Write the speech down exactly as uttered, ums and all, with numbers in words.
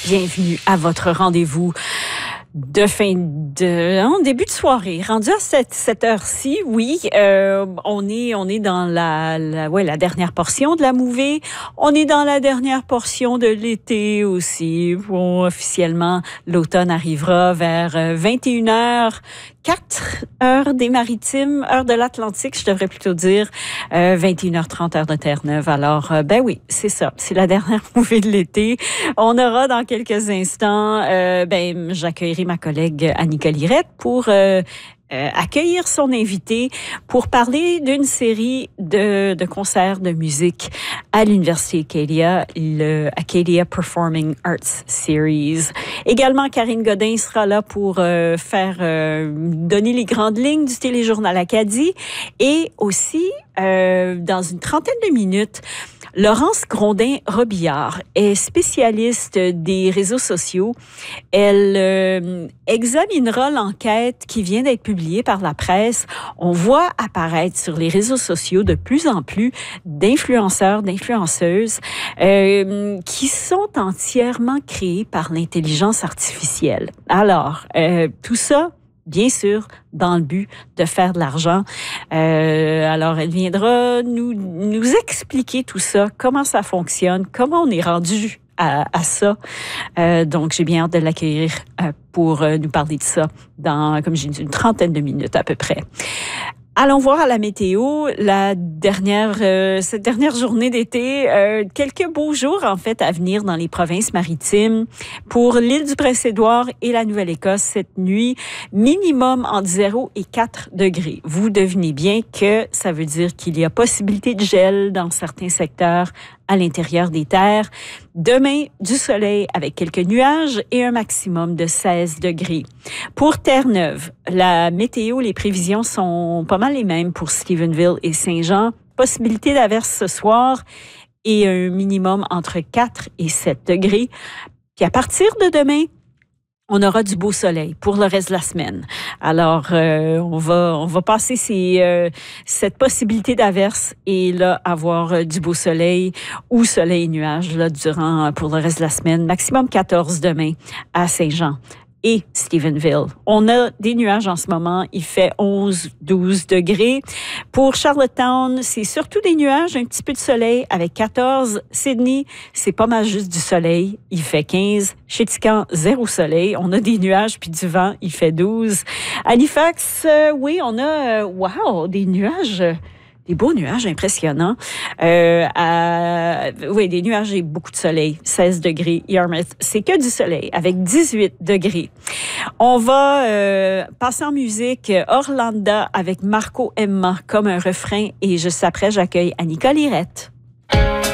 Bienvenue à votre rendez-vous de fin de en début de soirée. Rendu à cette, cette heure-ci, oui, euh, on est on est dans la, la ouais la dernière portion de la mouvée. On est dans la dernière portion de l'été aussi. Bon, officiellement, l'automne arrivera vers vingt et une heures. quatre heures des Maritimes, heure de l'Atlantique, je devrais plutôt dire, euh, vingt et une heures trente, heure de Terre-Neuve. Alors, euh, ben oui, c'est ça, c'est la dernière mouvée de l'été. On aura dans quelques instants, euh, ben j'accueillerai ma collègue Annika Lirette pour euh, Euh, accueillir son invité pour parler d'une série de, de concerts de musique à l'Université Acadia, le Acadia Performing Arts Series. Également, Karine Godin sera là pour euh, faire euh, donner les grandes lignes du téléjournal Acadie et aussi, euh, dans une trentaine de minutes, Laurence Grondin-Robillard est spécialiste des réseaux sociaux. Elle euh, examinera l'enquête qui vient d'être publiée par la presse. On voit apparaître sur les réseaux sociaux de plus en plus d'influenceurs, d'influenceuses euh, qui sont entièrement créés par l'intelligence artificielle. Alors, euh, tout ça, bien sûr, dans le but de faire de l'argent. Euh, alors, elle viendra nous, nous expliquer tout ça, comment ça fonctionne, comment on est rendu à, à ça. Euh, donc, j'ai bien hâte de l'accueillir euh, pour euh, nous parler de ça dans, comme j'ai dit, une trentaine de minutes à peu près. Allons voir à la météo, la dernière, euh, cette dernière journée d'été, euh, quelques beaux jours en fait à venir dans les provinces maritimes. Pour l'île du Prince-Édouard et la Nouvelle-Écosse cette nuit, minimum entre zéro et quatre degrés. Vous devinez bien que ça veut dire qu'il y a possibilité de gel dans certains secteurs à l'intérieur des terres. Demain, du soleil avec quelques nuages et un maximum de seize degrés. Pour Terre-Neuve, la météo, les prévisions sont pas mal les mêmes pour Stephenville et Saint-Jean. Possibilité d'averse ce soir et un minimum entre quatre et sept degrés. Puis à partir de demain, on aura du beau soleil pour le reste de la semaine. Alors, euh, on va on va passer ces, euh, cette possibilité d'averse et là avoir euh, du beau soleil ou soleil et nuages là durant pour le reste de la semaine. Maximum quatorze demain à Saint-Jean et Stephenville. On a des nuages en ce moment. Il fait onze douze degrés. Pour Charlottetown, c'est surtout des nuages, un petit peu de soleil avec quatorze. Sydney, c'est pas mal juste du soleil. Il fait quinze. Chéticamp, zéro soleil. On a des nuages puis du vent. Il fait douze. Halifax, euh, oui, on a, euh, wow, des nuages. Des beaux nuages impressionnants. Euh, à, oui, des nuages et beaucoup de soleil. seize degrés. Yarmouth, c'est que du soleil avec dix-huit degrés. On va euh, passer en musique Orlando avec Marco Emma comme un refrain et juste après, j'accueille Annika Lirette.